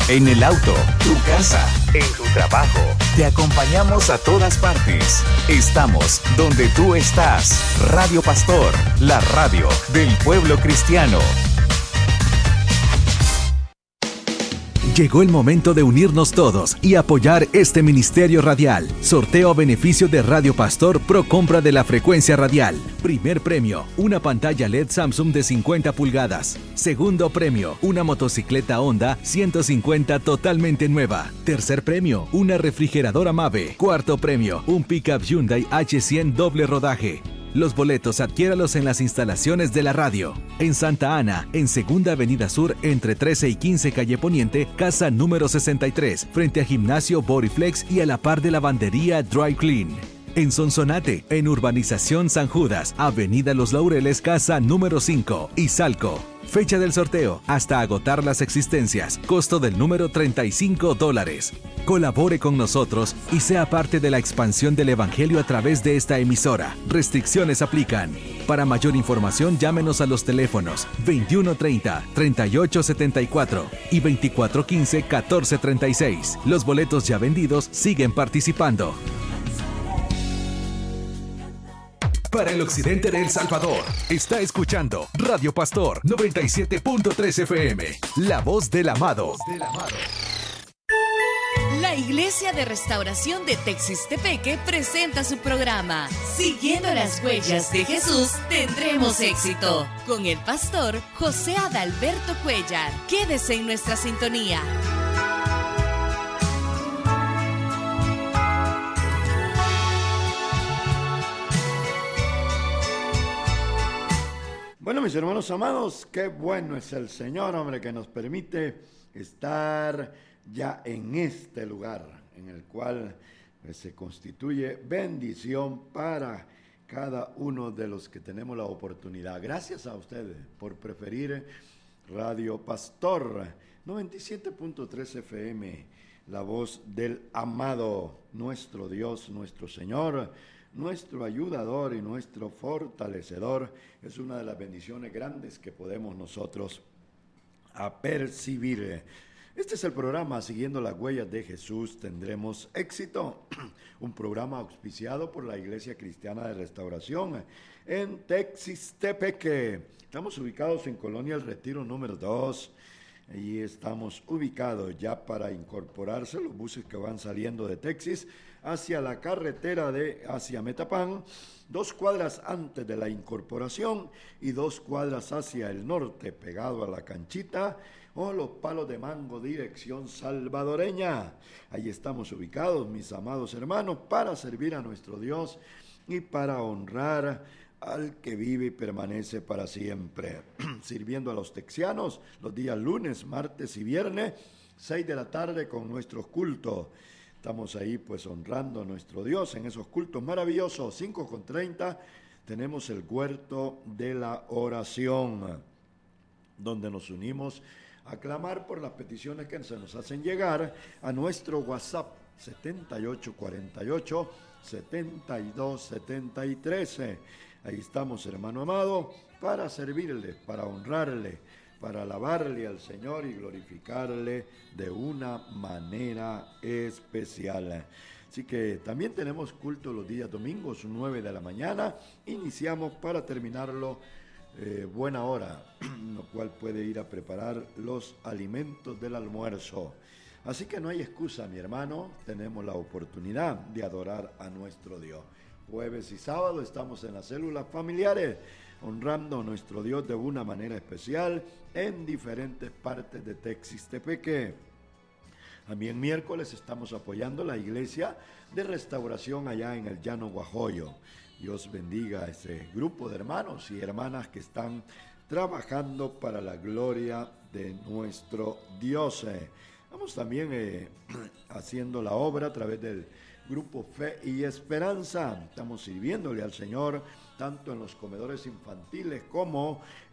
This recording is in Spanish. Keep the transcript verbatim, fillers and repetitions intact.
en el auto, tu casa, en tu trabajo. Te acompañamos a todas partes. Estamos donde tú estás. Radio Pastor, la radio del pueblo cristiano. Llegó el momento de unirnos todos y apoyar este ministerio radial. Sorteo a beneficio de Radio Pastor Pro compra de la frecuencia radial. Primer premio, una pantalla L E D Samsung de cincuenta pulgadas. Segundo premio, una motocicleta Honda ciento cincuenta totalmente nueva. Tercer premio, una refrigeradora Mave. Cuarto premio, un pickup Hyundai H cien doble rodaje. Los boletos adquiéralos en las instalaciones de la radio. En Santa Ana, en Segunda Avenida Sur, entre trece y quince Calle Poniente, casa número sesenta y tres, frente a Gimnasio Bodyflex y a la par de Lavandería Dry Clean. En Sonsonate, en Urbanización San Judas, Avenida Los Laureles, casa número cinco, Izalco. Fecha del sorteo, hasta agotar las existencias. Costo del número treinta y cinco dólares. Colabore con nosotros y sea parte de la expansión del Evangelio a través de esta emisora. Restricciones aplican. Para mayor información, llámenos a los teléfonos veintiuno treinta, treinta y ocho setenta y cuatro y veinticuatro quince, catorce treinta y seis. Los boletos ya vendidos siguen participando. Para el occidente de El Salvador, está escuchando Radio Pastor noventa y siete punto tres F M, la voz del amado. La Iglesia de Restauración de Texistepeque presenta su programa Siguiendo las huellas de Jesús tendremos éxito, con el pastor José Adalberto Cuellar. Quédese en nuestra sintonía. Bueno, mis hermanos amados, qué bueno es el Señor, hombre, que nos permite estar ya en este lugar, en el cual pues, se constituye bendición para cada uno de los que tenemos la oportunidad. Gracias a ustedes por preferir Radio Pastor noventa y siete punto tres F M, la voz del amado, nuestro Dios, nuestro Señor, nuestro ayudador y nuestro fortalecedor. Es una de las bendiciones grandes que podemos nosotros apercibir. Este es el programa Siguiendo las Huellas de Jesús Tendremos Éxito, un programa auspiciado por la Iglesia Cristiana de Restauración en Texistepeque. Estamos ubicados en Colonia El Retiro número dos. Allí estamos ubicados ya para incorporarse los buses que van saliendo de Texas hacia la carretera de hacia Metapán, dos cuadras antes de la incorporación y dos cuadras hacia el norte, pegado a la canchita o los palos de mango, dirección salvadoreña. Ahí estamos ubicados, mis amados hermanos, para servir a nuestro Dios y para honrar al que vive y permanece para siempre. Sirviendo a los texianos los días lunes, martes y viernes, seis de la tarde con nuestros cultos. Estamos ahí pues honrando a nuestro Dios en esos cultos maravillosos. cinco con treinta tenemos el huerto de la oración, donde nos unimos a clamar por las peticiones que se nos hacen llegar a nuestro WhatsApp setenta y ocho cuarenta y ocho, setenta y dos setenta y tres. Ahí estamos, hermano amado, para servirle, para honrarle, para alabarle al Señor y glorificarle de una manera especial. Así que también tenemos culto los días domingos, nueve de la mañana. Iniciamos para terminarlo eh, buena hora, lo cual puede ir a preparar los alimentos del almuerzo. Así que no hay excusa, mi hermano, tenemos la oportunidad de adorar a nuestro Dios. Jueves y sábado estamos en las células familiares, honrando a nuestro Dios de una manera especial en diferentes partes de Texistepeque. También miércoles estamos apoyando la iglesia de restauración allá en el Llano Guajoyo. Dios bendiga a ese grupo de hermanos y hermanas que están trabajando para la gloria de nuestro Dios. Estamos también eh, haciendo la obra a través del Grupo Fe y Esperanza. Estamos sirviéndole al Señor tanto en los comedores infantiles como